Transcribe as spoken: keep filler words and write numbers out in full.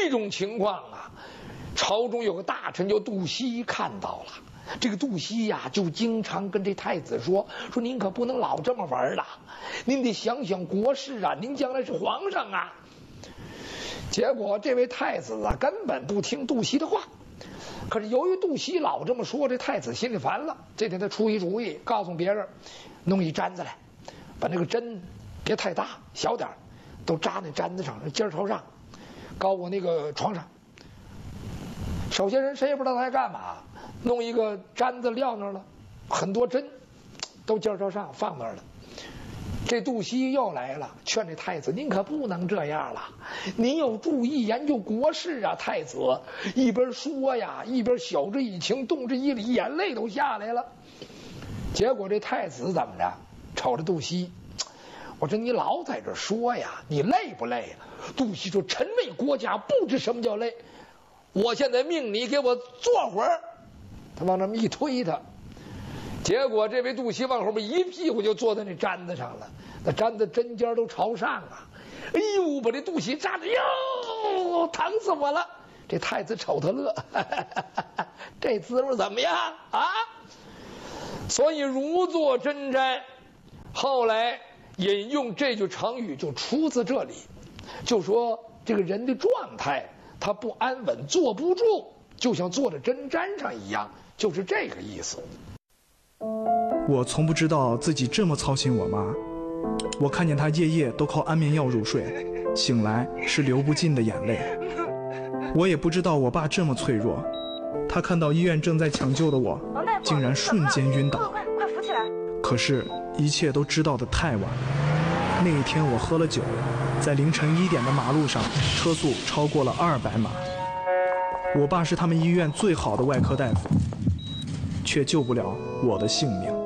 这种情况啊，朝中有个大臣叫杜熙看到了。这个杜熙呀、啊，就经常跟这太子说：“说您可不能老这么玩了，您得想想国事啊，您将来是皇上啊。”结果这位太子啊，根本不听杜熙的话。可是由于杜熙老这么说，这太子心里烦了。这天他出一主意，告诉别人弄一毡子来，把那个针别太大，小点都扎那毡子上，尖朝上，高我那个床上。首先人谁也不知道他在干嘛，弄一个毡子撂那儿了，很多针都尖朝上放那儿了。这杜熙又来了，劝这太子：“您可不能这样了，您要注意研究国事啊！”太子一边说呀，一边晓之以情，动之以理，眼泪都下来了。结果这太子怎么着？瞅着杜熙，我说：“你老在这说呀，你累不累啊？”杜熙说：“臣为国家，不知什么叫累。我现在命你给我坐会儿。”他往那么一推他。结果这位杜熙往后面一屁股就坐在那毡子上了，那毡子针尖都朝上啊！哎呦，把这杜熙扎的哟，疼死我了！这太子瞅他乐，哈哈哈哈，这滋味怎么样啊？所以如坐针毡，后来引用这句成语就出自这里，就说这个人的状态他不安稳，坐不住，就像坐在针毡上一样，就是这个意思。 我从不知道自己这么操心我妈，我看见她夜夜都靠安眠药入睡，醒来是流不尽的眼泪。我也不知道我爸这么脆弱，他看到医院正在抢救的我，竟然瞬间晕倒。 快快扶起来！ 可是，一切都知道得太晚。那一天我喝了酒，在凌晨一点的马路上，车速超过了二百码。我爸是他们医院最好的外科大夫，却救不了我的性命。